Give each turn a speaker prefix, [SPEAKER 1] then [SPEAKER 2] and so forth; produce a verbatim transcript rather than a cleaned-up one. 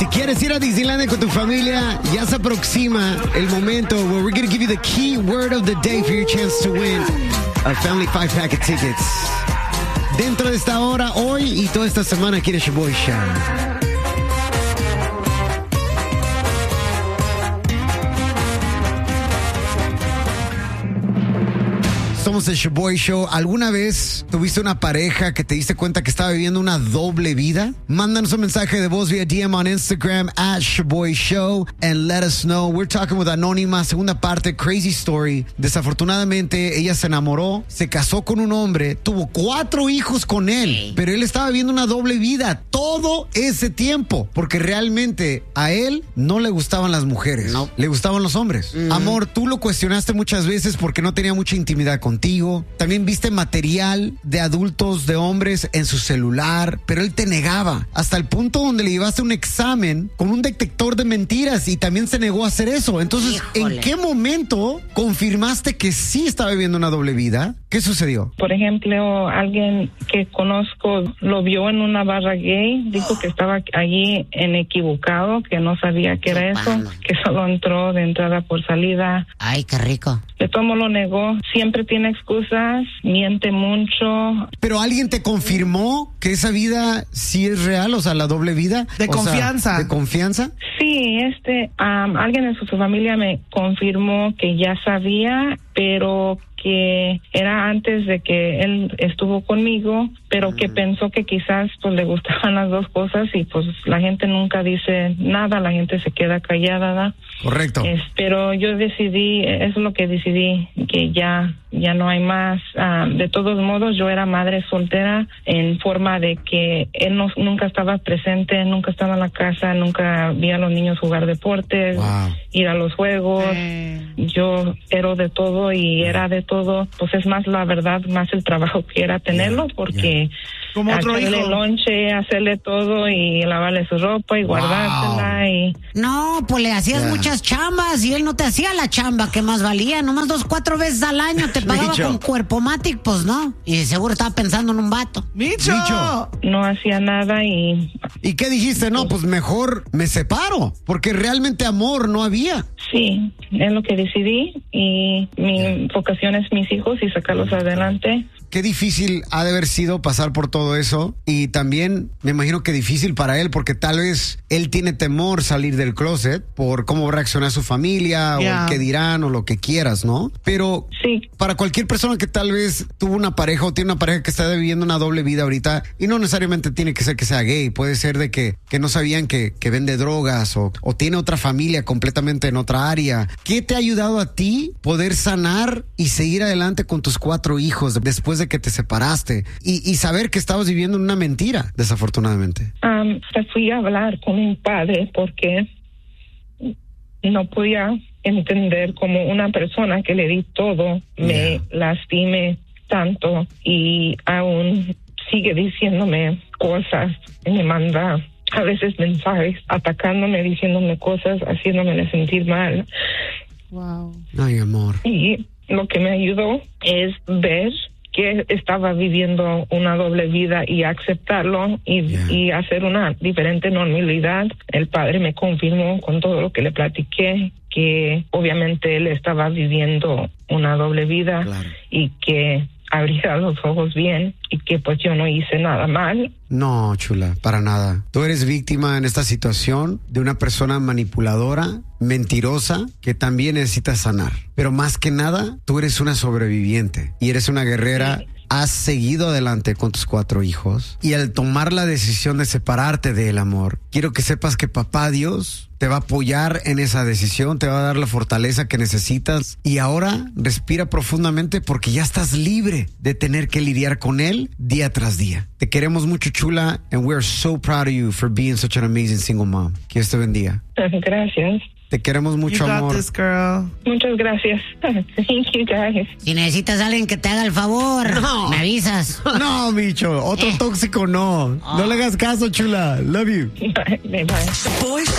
[SPEAKER 1] Si quieres ir a Disneylandia con tu familia, ya se aproxima el momento where we're going to give you the key word of the day for your chance to win a family five pack of tickets. Dentro de esta hora, hoy y toda esta semana aquí en el Shaboy Show. Somos el Shaboy Show. ¿Alguna vez tuviste una pareja que te diste cuenta que estaba viviendo una doble vida? Mándanos un mensaje de voz vía D M on Instagram at Shaboy Show and let us know. We're talking with Anónima, segunda parte, crazy story. Desafortunadamente, ella se enamoró, se casó con un hombre, tuvo cuatro hijos con él, pero él estaba viviendo una doble vida todo ese tiempo, porque realmente a él no le gustaban las mujeres, no. Le gustaban los hombres. Mm. Amor, tú lo cuestionaste muchas veces porque no tenía mucha intimidad contigo. Contigo. También viste material de adultos, de hombres en su celular, pero él te negaba hasta el punto donde le llevaste un examen con un detector de mentiras y también se negó a hacer eso. Entonces, Híjole. ¿en qué momento confirmaste que sí estaba viviendo una doble vida? ¿Qué sucedió?
[SPEAKER 2] Por ejemplo, alguien que conozco lo vio en una barra gay, dijo que estaba allí en equivocado, que no sabía que era eso, que solo entró de entrada por salida.
[SPEAKER 3] Ay, qué rico.
[SPEAKER 2] De todo modo lo negó, siempre tiene excusas, miente mucho.
[SPEAKER 1] Pero alguien te confirmó que esa vida sí es real, o sea, la doble vida.
[SPEAKER 4] De
[SPEAKER 1] o
[SPEAKER 4] confianza.
[SPEAKER 1] Sea, ¿de confianza?
[SPEAKER 2] Sí, este, um, alguien de su, su familia me confirmó que ya sabía, pero que era antes de que él estuvo conmigo, pero que pensó que quizás pues le gustaban las dos cosas y pues la gente nunca dice nada, la gente se queda callada, ¿verdad?
[SPEAKER 1] Correcto.
[SPEAKER 2] Es, pero yo decidí, eso es lo que decidí, que ya ya no hay más. Uh, de todos modos, yo era madre soltera en forma de que él no, nunca estaba presente, nunca estaba en la casa, nunca vi a los niños jugar deportes, wow. ir a los juegos. Eh. Yo era de todo y era de todo, pues es más la verdad, más el trabajo que era tenerlo, yeah. porque
[SPEAKER 4] yeah. Como otro
[SPEAKER 2] hacerle
[SPEAKER 4] hijo.
[SPEAKER 2] lonche, hacerle todo y lavarle su ropa y wow. guardársela y...
[SPEAKER 3] No, pues le hacías yeah. muchas chambas y él no te hacía la chamba que más valía, nomás dos, cuatro veces al año te pagaba Micho. Con Cuerpomatic, pues no, y seguro estaba pensando en un vato.
[SPEAKER 4] Micho.
[SPEAKER 2] Micho. No hacía nada y...
[SPEAKER 1] ¿Y qué dijiste? No, pues mejor me separo, porque realmente amor no había.
[SPEAKER 2] Sí, es lo que decidí y mi yeah. vocación es mis hijos y sacarlos adelante.
[SPEAKER 1] Qué difícil ha de haber sido pasar por todo eso y también me imagino que difícil para él porque tal vez él tiene temor salir del closet por cómo va a reaccionar su familia yeah. o el que dirán o lo que quieras, ¿no? Pero
[SPEAKER 2] sí.
[SPEAKER 1] para cualquier persona que tal vez tuvo una pareja o tiene una pareja que está viviendo una doble vida ahorita y no necesariamente tiene que ser que sea gay, puede ser de que, que no sabían que, que vende drogas o, o tiene otra familia completamente en otra área. ¿Qué te ha ayudado a ti poder sanar y seguir adelante con tus cuatro hijos después de que te separaste y, y saber que estabas viviendo en una mentira, desafortunadamente?
[SPEAKER 2] Um, fui a hablar con un padre porque no podía entender cómo una persona que le di todo me yeah. lastime tanto y aún sigue diciéndome cosas y me manda a veces mensajes atacándome, diciéndome cosas, haciéndome sentir mal.
[SPEAKER 3] Wow.
[SPEAKER 1] Ay, amor.
[SPEAKER 2] Y lo que me ayudó es ver que estaba viviendo una doble vida y aceptarlo y, yeah. y hacer una diferente normalidad. El padre me confirmó con todo lo que le platiqué que obviamente él estaba viviendo una doble vida claro. y que abría los ojos bien y que pues yo no hice nada mal.
[SPEAKER 1] No, chula, para nada. Tú eres víctima en esta situación de una persona manipuladora, mentirosa, que también necesita sanar. Pero más que nada, tú eres una sobreviviente y eres una guerrera. Sí. Has seguido adelante con tus cuatro hijos y al tomar la decisión de separarte del amor, quiero que sepas que papá Dios te va a apoyar en esa decisión, te va a dar la fortaleza que necesitas y ahora respira profundamente porque ya estás libre de tener que lidiar con él día tras día. Te queremos mucho, chula, and we're so proud of you for being such an amazing single mom. Que Dios te bendiga.
[SPEAKER 2] Gracias.
[SPEAKER 1] Te queremos mucho,
[SPEAKER 4] you got
[SPEAKER 1] amor.
[SPEAKER 4] This, girl.
[SPEAKER 2] Muchas gracias. Thank you, guys.
[SPEAKER 3] Si necesitas a alguien que te haga el favor, no. me avisas.
[SPEAKER 1] No, Micho, otro eh. tóxico no. Oh. No le hagas caso, chula. Love you.
[SPEAKER 2] Bye, bye. Bye.